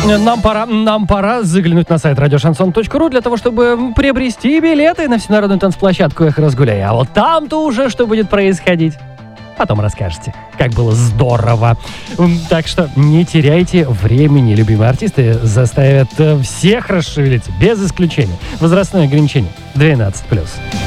Нам пора заглянуть на сайт радиошансон.ру для того, чтобы приобрести билеты на всенародную танцплощадку «Эх, разгуляй». А вот там-то уже что будет происходить? Потом расскажете, как было здорово. Так что не теряйте времени. Любимые артисты заставят всех расшевелиться, без исключения. Возрастное ограничение 12+.